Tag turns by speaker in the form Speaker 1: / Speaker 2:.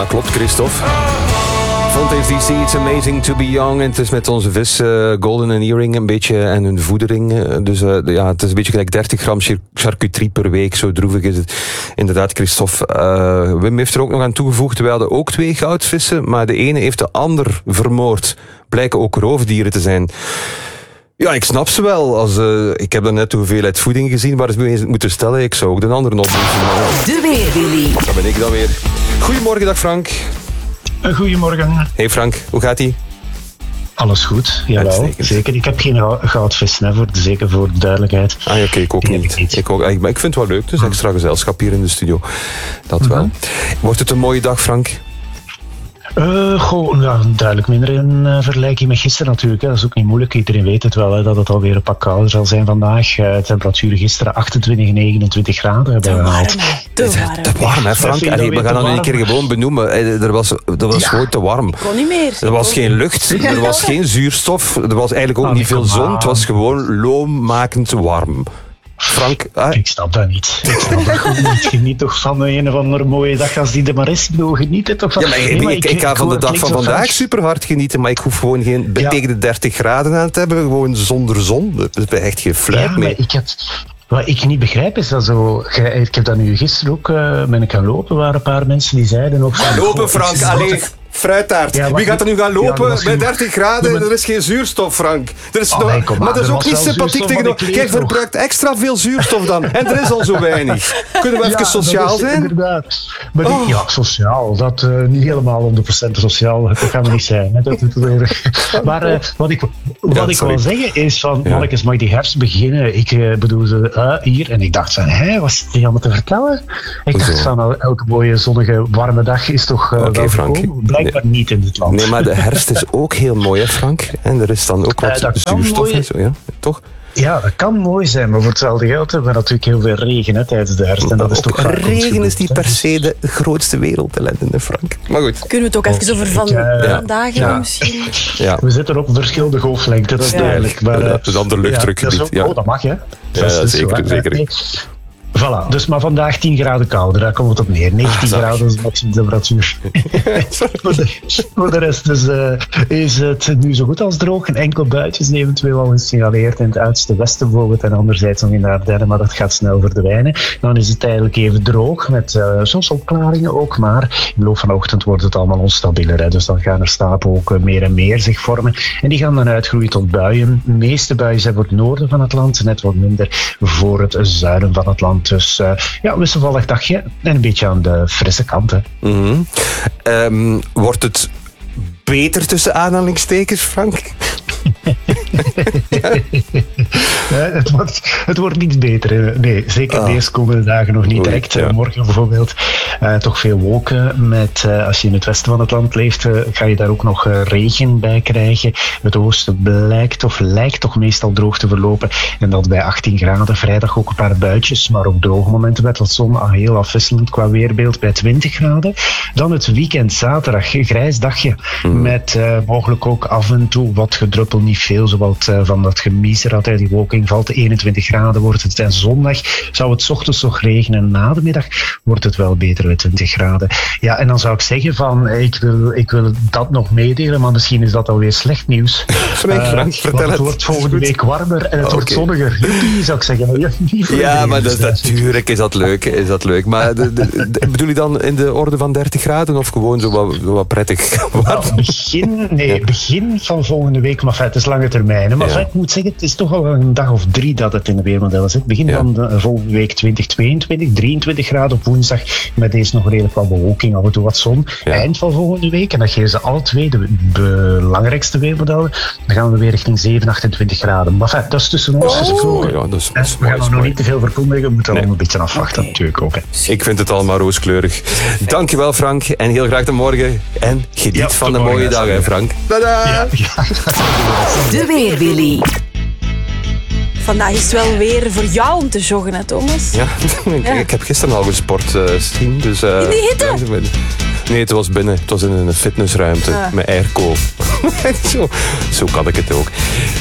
Speaker 1: klopt, Christophe. Fontaines DC, It's Amazing to Be Young. En het is met onze vis Golden and Earring een beetje en hun voedering. Dus het is een beetje gelijk 30 gram charcuterie per week. Zo droevig is het. Inderdaad, Christophe. Wim heeft er ook nog aan toegevoegd. We hadden ook 2 goudvissen, maar de ene heeft de ander vermoord. Blijken ook roofdieren te zijn. Ja, ik snap ze wel. Ik heb dan net de hoeveelheid voeding gezien waar ze mee moeten stellen. Ik zou ook de andere oplossen.
Speaker 2: De Weerwilly.
Speaker 1: Dat ben ik dan weer. Goedemorgen, dag Frank.
Speaker 3: Goedemorgen.
Speaker 1: Hey Frank, hoe gaat ie?
Speaker 3: Alles goed, jawel.
Speaker 1: Uitstekend.
Speaker 3: Zeker. Ik heb geen goudvissen, zeker voor de duidelijkheid.
Speaker 1: Oké, ik ook
Speaker 3: Die heb
Speaker 1: niet.
Speaker 3: ik niet.
Speaker 1: Maar ik vind het wel leuk, dus extra gezelschap hier in de studio. Dat wel. Wordt het een mooie dag, Frank?
Speaker 3: Duidelijk minder in vergelijking met gisteren natuurlijk. Hè. Dat is ook niet moeilijk. Iedereen weet het wel, hè, dat het alweer een pak kouder zal zijn vandaag. Temperatuur gisteren 28, 29 graden hebben we gehaald.
Speaker 1: Te warm, hè Frank? Allee, we gaan dat nu een keer gewoon benoemen. Dat was gewoon te warm.
Speaker 2: Kon niet meer.
Speaker 1: Er was geen lucht, er was geen zuurstof, er was eigenlijk ook niet veel zon. Het was gewoon loommakend warm. Frank,
Speaker 3: Ik snap dat niet. Ik snap dat gewoon niet. Geniet toch van een of andere mooie dag als die er maar is. Geniet het toch van.
Speaker 1: Ja, maar ik ga van de dag van vandaag super hard genieten, maar ik hoef gewoon geen tegen de 30 graden aan te hebben, gewoon zonder zon. Dat is echt geen fluit mee.
Speaker 3: Wat ik niet begrijp is dat zo. Ik heb dat nu gisteren ook ben ik gaan lopen, waren een paar mensen die zeiden ook van.
Speaker 1: Lopen, Frank, alleen fruittaart.
Speaker 3: Ja,
Speaker 1: wie gaat er nu gaan lopen
Speaker 3: misschien-
Speaker 1: bij 30 graden? Er is geen zuurstof, Frank. Er is maar dat is ook niet sympathiek tegen. Jij verbruikt extra veel zuurstof dan. En er is al zo weinig. Kunnen we even sociaal zijn?
Speaker 3: Inderdaad. Maar sociaal. Dat niet helemaal 100% sociaal. Dat gaan we niet zijn. Hè. Maar wat ik wil zeggen is van, mannetjes, mag die herfst beginnen? Ik bedoel, hier. En ik dacht van, wat zit je allemaal te vertellen? Ik dacht van, elke mooie zonnige warme dag is toch wel
Speaker 1: Frank.
Speaker 3: gekomen. Blijkbaar niet in dit land.
Speaker 1: Nee, maar de herfst is ook heel mooi, hè, Frank? En er is dan ook wat zuurstof en zo, ja? Toch?
Speaker 3: Ja, dat kan mooi zijn, maar voor hetzelfde geld hebben we natuurlijk heel veel regen tijdens de herfst. En dat is toch
Speaker 1: regen is niet per se de grootste wereldellende, Frank. Maar goed.
Speaker 2: Kunnen we het ook even over vandaag hebben misschien?
Speaker 1: Ja.
Speaker 3: We zitten op verschillende golflengte, dat is duidelijk. Maar,
Speaker 1: dat is ander luchtdrukgebied.
Speaker 3: Dat mag, hè?
Speaker 1: Zeker.
Speaker 3: Voilà, dus maar vandaag 10 graden kouder, daar komt het op neer. 19 graden is de maximum temperatuur. Voor de rest is het nu zo goed als droog. Een enkel buitje is eventueel al gesignaleerd in het uiterste westen bijvoorbeeld en anderzijds nog in de Ardennen, maar dat gaat snel verdwijnen. Dan is het eigenlijk even droog, met soms opklaringen ook, maar in de loop van de ochtend wordt het allemaal onstabieler. Hè. Dus dan gaan er stapelen ook meer en meer zich vormen. En die gaan dan uitgroeien tot buien. De meeste buien zijn voor het noorden van het land, net wat minder voor het zuiden van het land. Dus wisselvallig dagje en een beetje aan de frisse kant. Hè.
Speaker 1: Wordt het beter tussen aanhalingstekens, Frank?
Speaker 3: Het wordt niet beter. Nee, zeker deze komende dagen nog niet direct. Ja. Morgen bijvoorbeeld toch veel wolken. Als je in het westen van het land leeft, ga je daar ook nog regen bij krijgen. Het oosten lijkt toch meestal droog te verlopen. En dat bij 18 graden. Vrijdag ook een paar buitjes, maar ook droge momenten met wat zon. Heel afwisselend qua weerbeeld bij 20 graden. Dan het weekend zaterdag, grijs dagje. Met mogelijk ook af en toe wat gedruppel, niet veel, zoals van dat gemies er altijd die wolking valt. 21 graden wordt het en zondag zou het 's ochtends nog regenen. Na de middag wordt het wel beter bij 20 graden. Ja, en dan zou ik zeggen van, ik wil dat nog meedelen, maar misschien is dat alweer slecht nieuws.
Speaker 1: Frank, vertel
Speaker 3: het wordt volgende week warmer en het wordt zonniger. Juppie, zou ik zeggen.
Speaker 1: Ja, maar natuurlijk is dat leuk. Maar bedoel je dan in de orde van 30 graden of gewoon zo wat prettig?
Speaker 3: Begin van volgende week, maar het is lange termijn. Maar ik moet zeggen, het is toch al een dag of 3 dat het in de weermodellen zit. Begin van de volgende week 2022, 23 graden op woensdag. Met deze nog redelijk wat bewolking, af en toe wat zon. Eind van volgende week, en dat geven ze alle twee de belangrijkste weermodellen. Dan gaan we weer richting 7, 28 graden. Maar dat is tussen ons gesproken. We gaan nog niet te veel verkondigen. We moeten al een beetje afwachten natuurlijk ook. Hè.
Speaker 1: Ik vind het allemaal rooskleurig. Dankjewel Frank en heel graag tot morgen. En geniet van de mooie dag, hè, Frank. Tada!
Speaker 2: De Weerwilly. Vandaag is het wel weer voor jou om te joggen, hè, Thomas?
Speaker 1: Ja, ik heb gisteren al gesport zien. Dus,
Speaker 2: in die hitte?
Speaker 1: Nee, het was binnen. Het was in een fitnessruimte met airco. Zo kan ik het ook.